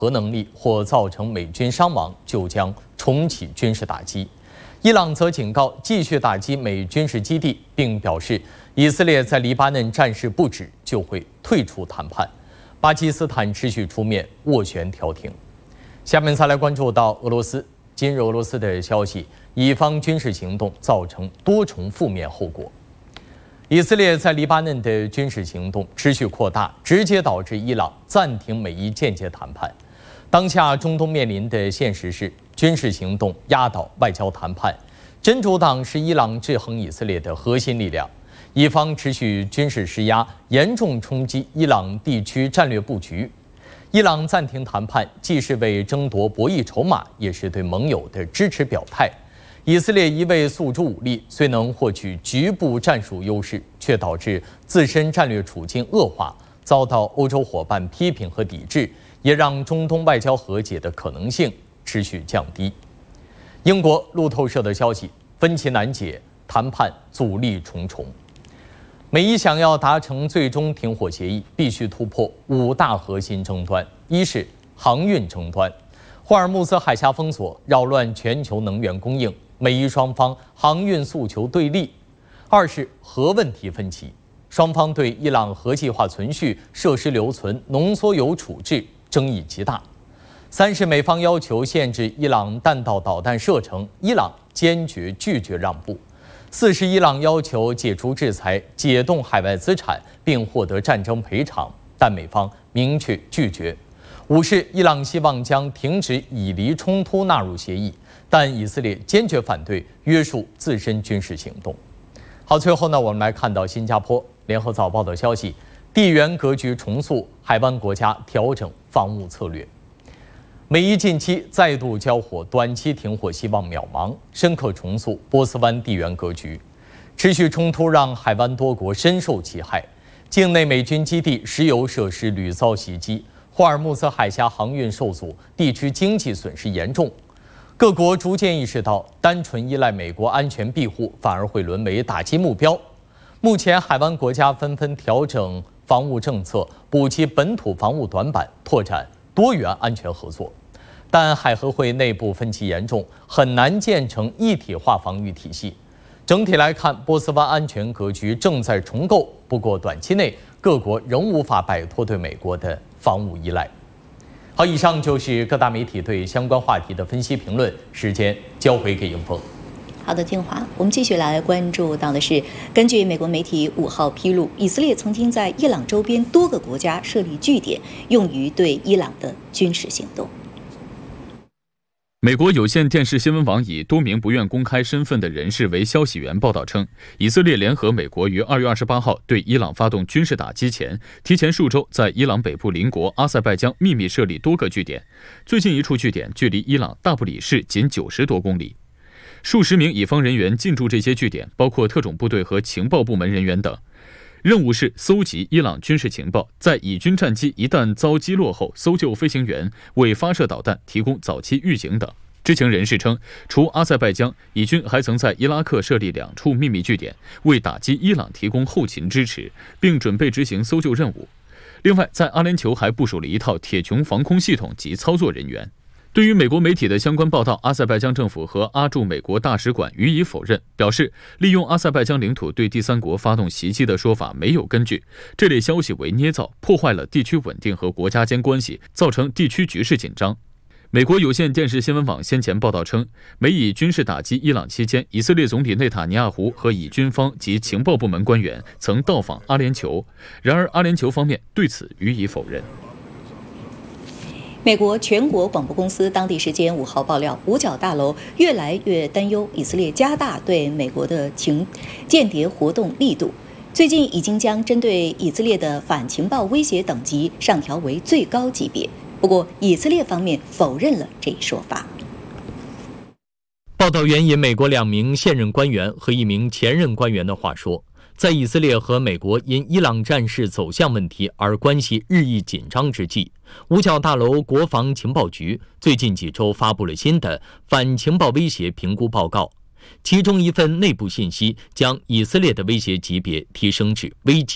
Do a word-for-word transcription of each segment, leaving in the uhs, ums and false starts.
核能力或造成美军伤亡，就将重启军事打击。伊朗则警告继续打击美军事基地，并表示以色列在黎巴嫩战事不止，就会退出谈判。巴基斯坦持续出面斡旋调停。下面再来关注到俄罗斯。今日俄罗斯的消息，以方军事行动造成多重负面后果。以色列在黎巴嫩的军事行动持续扩大，直接导致伊朗暂停美伊间接谈判。当下中东面临的现实是，军事行动压倒外交谈判，真主党是伊朗制衡以色列的核心力量。以方持续军事施压，严重冲击伊朗地区战略布局。伊朗暂停谈判，既是为争夺博弈筹码，也是对盟友的支持表态。以色列一味诉诸武力，虽能获取局部战术优势，却导致自身战略处境恶化，遭到欧洲伙伴批评和抵制，也让中东外交和解的可能性持续降低。英国路透社的消息，分歧难解，谈判阻力重重。美伊想要达成最终停火协议，必须突破五大核心争端：一是航运争端，霍尔木兹海峡封锁扰乱全球能源供应，美伊双方航运诉求对立；二是核问题分歧，双方对伊朗核计划存续、设施留存、浓缩铀处置争议极大；三是美方要求限制伊朗弹道导弹射程，伊朗坚决拒绝让步。四是伊朗要求解除制裁、解冻海外资产，并获得战争赔偿，但美方明确拒绝。五是伊朗希望将停止以黎冲突纳入协议，但以色列坚决反对约束自身军事行动。好，最后呢，我们来看到新加坡联合早报的消息：地缘格局重塑，海湾国家调整防务策略。美伊近期再度交火，短期停火希望渺茫，深刻重塑波斯湾地缘格局。持续冲突让海湾多国深受其害，境内美军基地、石油设施屡遭袭击，霍尔木兹海峡航运受阻，地区经济损失严重。各国逐渐意识到，单纯依赖美国安全庇护，反而会沦为打击目标。目前，海湾国家纷纷调整防务政策，补齐本土防务短板，拓展多元安全合作。但海合会内部分歧严重，很难建成一体化防御体系。整体来看，波斯湾安全格局正在重构，不过短期内各国仍无法摆脱对美国的防务依赖。好，以上就是各大媒体对相关话题的分析评论，时间交回给迎风。 好的，金华，我们继续来关注到的是，根据美国媒体五号披露，以色列曾经在伊朗周边多个国家设立据点，用于对伊朗的军事行动。 美国有线电视新闻网以多名不愿公开身份的人士为消息源报道称，以色列联合美国于二月二十八号对伊朗发动军事打击前，提前数周在伊朗北部邻国阿塞拜疆秘密设立多个据点，最近一处据点距离伊朗大不里市仅九十多公里。数十名以方人员进驻这些据点，包括特种部队和情报部门人员等。任务是搜集伊朗军事情报，在以军战机一旦遭击落后，搜救飞行员，为发射导弹提供早期预警等。知情人士称，除阿塞拜疆，以军还曾在伊拉克设立两处秘密据点，为打击伊朗提供后勤支持，并准备执行搜救任务。另外，在阿联酋还部署了一套铁穹防空系统及操作人员。对于美国媒体的相关报道，阿塞拜疆政府和阿驻美国大使馆予以否认，表示利用阿塞拜疆领土对第三国发动袭击的说法没有根据，这类消息为捏造，破坏了地区稳定和国家间关系，造成地区局势紧张。美国有线电视新闻网先前报道称，美以军事打击伊朗期间，以色列总理内塔尼亚胡和以军方及情报部门官员曾到访阿联酋，然而阿联酋方面对此予以否认。 美国全国广播公司当地时间五号爆料，五角大楼越来越担忧以色列加大对美国的情间谍活动力度，最近已经将针对以色列的反情报威胁等级上调为最高级别。不过，以色列方面否认了这一说法。 报道援引美国两名现任官员和一名前任官员的话说，在以色列和美国因伊朗战事走向问题而关系日益紧张之际，五角大楼国防情报局最近几周发布了新的反情报威胁评估报告，其中一份内部信息将以色列的威胁级别提升至危级。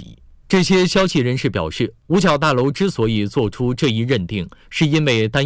这些消息人士表示，五角大楼之所以做出这一认定，是因为担